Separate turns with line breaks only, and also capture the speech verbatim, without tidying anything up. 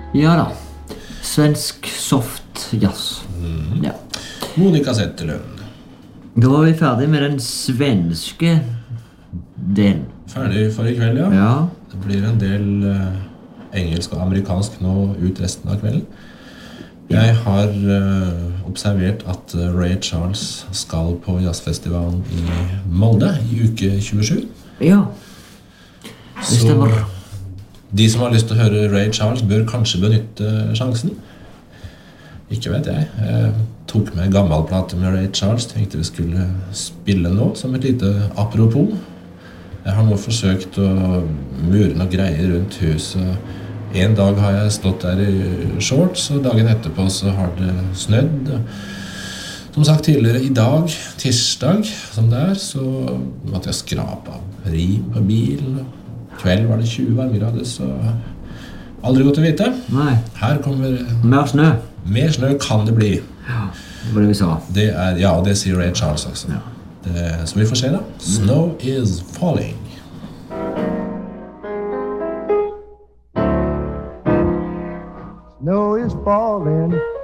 Ja da. Svensk soft jazz.
Mm.
Ja.
Monica Zetterlund.
Da var vi ferdig med den svenske delen.
Ferdig for i kveld, ja.
Ja.
Det blir en del uh, engelsk og amerikansk nå ut resten av kvelden. Jeg har uh, observert at uh, Ray Charles skal på jazzfestivalen i Molde i uke tjuesju.
Ja. Det stemmer.
Så de som har lyst til å høre Ray Charles bør kanskje benytte sjansen. Ikke vet jeg. Jeg tok med gammel plate med Ray Charles. Tenkte vi skulle spille nå som et lite apropos. Jeg har nå forsøkt å mure noe greier rundt huset. En dag har jeg stått der i shorts, og dagen etterpå så har det snødd. Som sagt tidligere, i dag, tirsdag, som det er, så måtte jeg skrape av rim på bilen. Kveld var det tjue varmegrader, så aldri godt å vite.
Nei.
Her kommer...
Mer snø.
Mer snø kan det bli.
Ja, det var det vi sa.
Det er, ja, og det sier Ray Charles også.
Ja.
Det, så vi får se da. Snow is falling.
Snow is falling